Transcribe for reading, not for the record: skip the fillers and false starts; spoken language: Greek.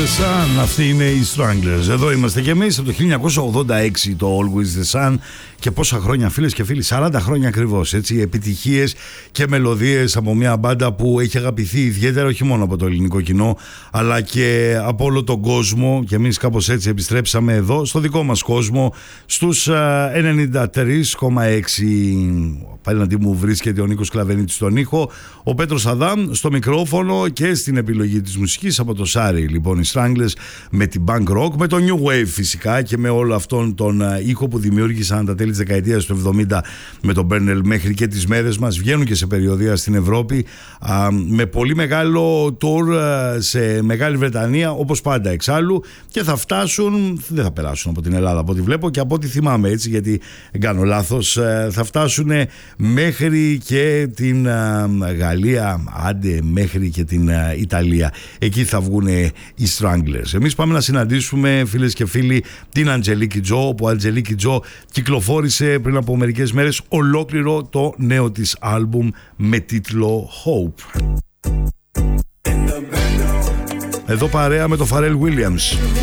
Sun, αυτοί είναι οι Stranglers. Εδώ είμαστε κι εμείς από το 1986, το Always the Sun. Και πόσα χρόνια, φίλες και φίλοι, 40 χρόνια ακριβώς, έτσι, επιτυχίες και μελωδίες από μια μπάντα που έχει αγαπηθεί ιδιαίτερα όχι μόνο από το ελληνικό κοινό, αλλά και από όλο τον κόσμο. Και εμείς κάπως έτσι επιστρέψαμε εδώ, στο δικό μας κόσμο, στους 93,6. Απέναντί μου βρίσκεται ο Νίκος Κλαβενίτης στον ήχο, ο Πέτρος Αδάμ στο μικρόφωνο και στην επιλογή της μουσικής από το Σάρι. Λοιπόν, οι Stranglers με την punk rock, με το new wave φυσικά και με όλο αυτόν τον ήχο που δημιούργησαν τα τέλη της δεκαετίας του 70 με τον Μπέρνελ μέχρι και τις μέρες μας. Βγαίνουν και σε περιοδεία στην Ευρώπη με πολύ μεγάλο tour σε Μεγάλη Βρετανία, όπως πάντα εξάλλου, και θα φτάσουν, δεν θα περάσουν από την Ελλάδα από ό,τι βλέπω και από ό,τι θυμάμαι, έτσι, γιατί δεν κάνω λάθος, θα φτάσουν μέχρι και την Γαλλία, άντε μέχρι και την Ιταλία. Εκεί θα βγουν οι Stranglers. Εμείς πάμε να συναντήσουμε, φίλες και φίλοι, την Αντζελίκη Τζο, όπου η Αντζελίκη Τζο κυκλοφόρησε πριν από μερικές μέρες ολόκληρο το νέο της άλμπουμ με τίτλο Hope. Εδώ παρέα με το Pharrell Williams.